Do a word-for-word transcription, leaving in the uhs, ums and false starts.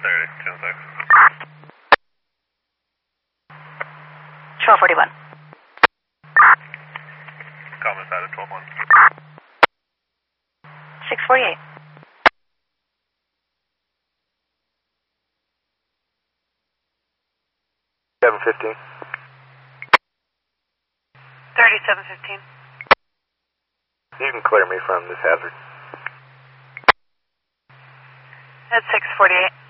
thirty, ten six. twelve forty-one. Common side of twelve one. six forty-eight. seven fifteen. thirty-seven fifteen. You can clear me from this hazard. At six forty-eight.